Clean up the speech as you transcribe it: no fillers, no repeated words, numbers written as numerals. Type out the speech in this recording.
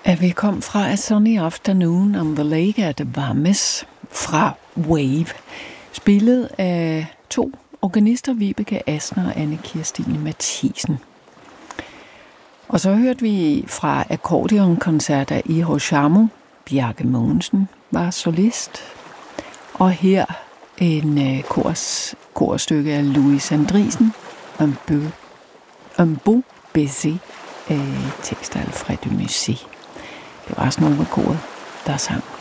at vi kom fra A Sunny Afternoon on the Lake at Vammes fra Wave, spillet af 2 organister, Vibeke Asner og Anne Kirstine Mathisen. Og så hørte vi fra akkordeonkoncerter i Hoshamo, Bjarke Mogensen var solist, og her en korstykke af Louis Andriessen, Un beau baiser, tekst af Alfred de Musset. Det var også nogle af koret, der sang.